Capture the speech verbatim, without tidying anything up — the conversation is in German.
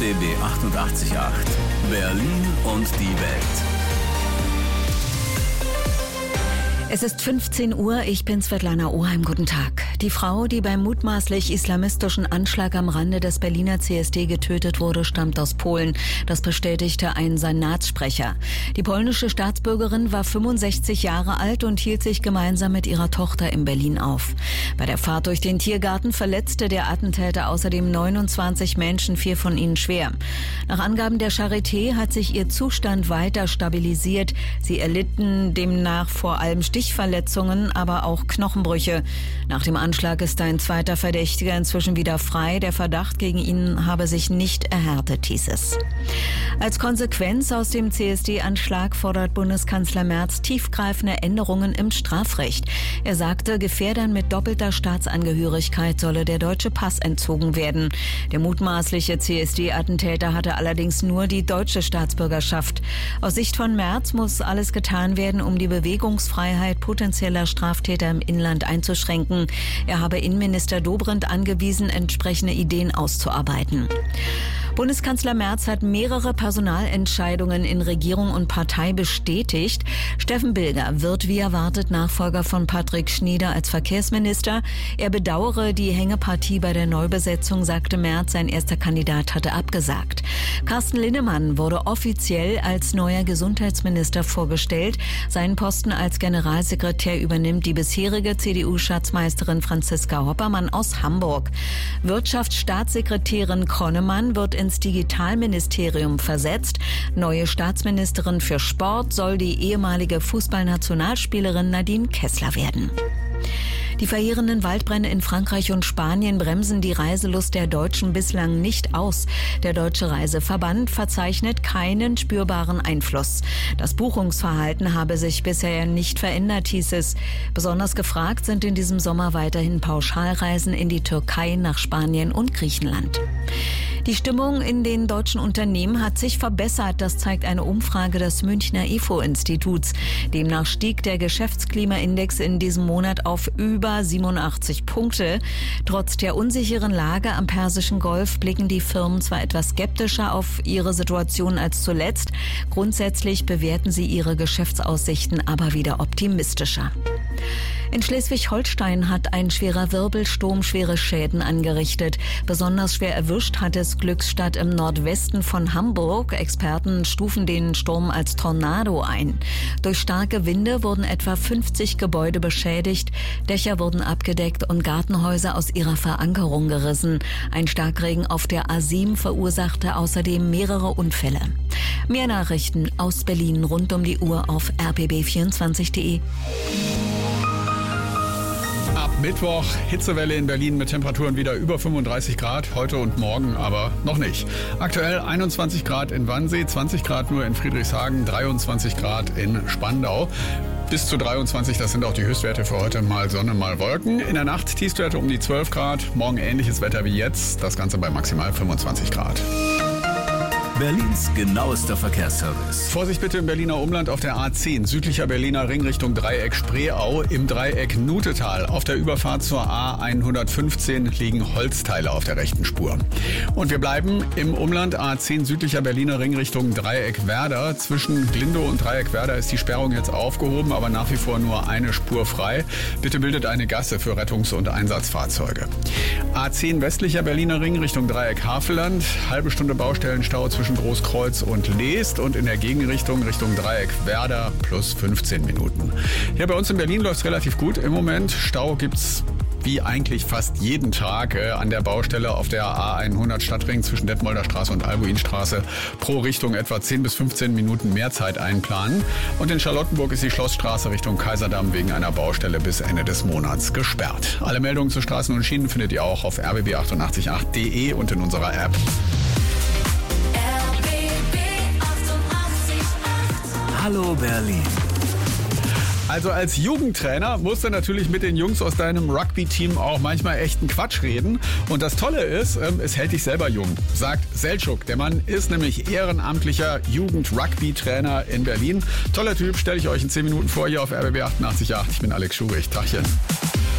B B achtundachtzig Komma acht. Berlin und die Welt. Es ist fünfzehn Uhr, ich bin Svetlana Oheim, guten Tag. Die Frau, die beim mutmaßlich islamistischen Anschlag am Rande des Berliner C S D getötet wurde, stammt aus Polen. Das bestätigte ein Senatssprecher. Die polnische Staatsbürgerin war fünfundsechzig Jahre alt und hielt sich gemeinsam mit ihrer Tochter in Berlin auf. Bei der Fahrt durch den Tiergarten verletzte der Attentäter außerdem neunundzwanzig Menschen, vier von ihnen schwer. Nach Angaben der Charité hat sich ihr Zustand weiter stabilisiert. Sie erlitten demnach vor allem Stichverletzungen, aber auch Knochenbrüche. Nach dem Anschlag ist ein zweiter Verdächtiger inzwischen wieder frei. Der Verdacht gegen ihn habe sich nicht erhärtet, hieß es. Als Konsequenz aus dem C S D-Anschlag fordert Bundeskanzler Merz tiefgreifende Änderungen im Strafrecht. Er sagte, Gefährdern mit doppelter Staatsangehörigkeit solle der deutsche Pass entzogen werden. Der mutmaßliche C S D-Attentäter hatte allerdings nur die deutsche Staatsbürgerschaft. Aus Sicht von Merz muss alles getan werden, um die Bewegungsfreiheit potenzieller Straftäter im Inland einzuschränken. Er habe Innenminister Dobrindt angewiesen, entsprechende Ideen auszuarbeiten. Bundeskanzler Merz hat mehrere Personalentscheidungen in Regierung und Partei bestätigt. Steffen Bilger wird wie erwartet Nachfolger von Patrick Schnieder als Verkehrsminister. Er bedauere die Hängepartie bei der Neubesetzung, sagte Merz, sein erster Kandidat hatte abgesagt. Carsten Linnemann wurde offiziell als neuer Gesundheitsminister vorgestellt. Seinen Posten als Generalsekretär übernimmt die bisherige C D U-Schatzmeisterin Franziska Hoppermann aus Hamburg. Wirtschaftsstaatssekretärin Konnemann wird ins Digitalministerium versetzt. Neue Staatsministerin für Sport soll die ehemalige Fußballnationalspielerin Nadine Kessler werden. Die verheerenden Waldbrände in Frankreich und Spanien bremsen die Reiselust der Deutschen bislang nicht aus. Der Deutsche Reiseverband verzeichnet keinen spürbaren Einfluss. Das Buchungsverhalten habe sich bisher nicht verändert, hieß es. Besonders gefragt sind in diesem Sommer weiterhin Pauschalreisen in die Türkei, nach Spanien und Griechenland. Die Stimmung in den deutschen Unternehmen hat sich verbessert, das zeigt eine Umfrage des Münchner I F O-Instituts. Demnach stieg der Geschäftsklimaindex in diesem Monat auf über siebenundachtzig Punkte. Trotz der unsicheren Lage am Persischen Golf blicken die Firmen zwar etwas skeptischer auf ihre Situation als zuletzt, grundsätzlich bewerten sie ihre Geschäftsaussichten aber wieder optimistischer. In Schleswig-Holstein hat ein schwerer Wirbelsturm schwere Schäden angerichtet. Besonders schwer erwischt hat es Glückstadt im Nordwesten von Hamburg. Experten stufen den Sturm als Tornado ein. Durch starke Winde wurden etwa fünfzig Gebäude beschädigt, Dächer wurden abgedeckt und Gartenhäuser aus ihrer Verankerung gerissen. Ein Starkregen auf der A sieben verursachte außerdem mehrere Unfälle. Mehr Nachrichten aus Berlin rund um die Uhr auf r b b vierundzwanzig punkt d e. Ab Mittwoch Hitzewelle in Berlin mit Temperaturen wieder über fünfunddreißig Grad, heute und morgen aber noch nicht. Aktuell einundzwanzig Grad in Wannsee, zwanzig Grad nur in Friedrichshagen, dreiundzwanzig Grad in Spandau. Bis zu dreiundzwanzig, das sind auch die Höchstwerte für heute, mal Sonne, mal Wolken. In der Nacht Tiefstwerte um die zwölf Grad, morgen ähnliches Wetter wie jetzt, das Ganze bei maximal fünfundzwanzig Grad. Berlins genauester Verkehrsservice. Vorsicht bitte im Berliner Umland auf der A zehn, südlicher Berliner Ring Richtung Dreieck Spreeau. Im Dreieck Nutetal auf der Überfahrt zur A hundertfünfzehn liegen Holzteile auf der rechten Spur. Und wir bleiben im Umland A zehn, südlicher Berliner Ring Richtung Dreieck Werder. Zwischen Glindow und Dreieck Werder ist die Sperrung jetzt aufgehoben, aber nach wie vor nur eine Spur frei. Bitte bildet eine Gasse für Rettungs- und Einsatzfahrzeuge. A zehn, westlicher Berliner Ring Richtung Dreieck Havelland. Halbe Stunde Baustellenstau zwischen Großkreuz und Leest und in der Gegenrichtung Richtung Dreieck Werder plus fünfzehn Minuten. Hier bei uns in Berlin läuft es relativ gut im Moment. Stau gibt's wie eigentlich fast jeden Tag äh, an der Baustelle auf der A hundert Stadtring zwischen Detmolder Straße und Albuinstraße pro Richtung etwa zehn bis fünfzehn Minuten mehr Zeit einplanen. Und in Charlottenburg ist die Schlossstraße Richtung Kaiserdamm wegen einer Baustelle bis Ende des Monats gesperrt. Alle Meldungen zu Straßen und Schienen findet ihr auch auf r b b achtundachtzig Punkt acht punkt d e und in unserer App. Hallo Berlin. Also als Jugendtrainer musst du natürlich mit den Jungs aus deinem Rugby-Team auch manchmal echten Quatsch reden. Und das Tolle ist, es hält dich selber jung, sagt Selçuk. Der Mann ist nämlich ehrenamtlicher Jugend-Rugby-Trainer in Berlin. Toller Typ, stelle ich euch in zehn Minuten vor hier auf R B B achtundachtzig Punkt acht. Ich bin Alex Schurich. Tachchen.